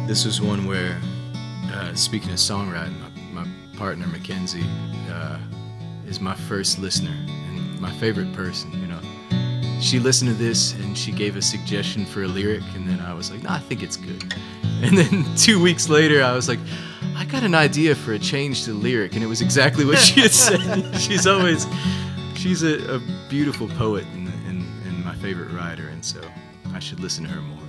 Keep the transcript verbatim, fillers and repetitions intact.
This was one where, uh, speaking of songwriting, my, my partner Mackenzie uh, is my first listener and my favorite person, you know. She listened to this and she gave a suggestion for a lyric, and then I was like, no, I think it's good. And then two weeks later, I was like, I got an idea for a change to the lyric, and it was exactly what she had said. She's always, she's a, a beautiful poet and, and, and my favorite writer, and so I should listen to her more.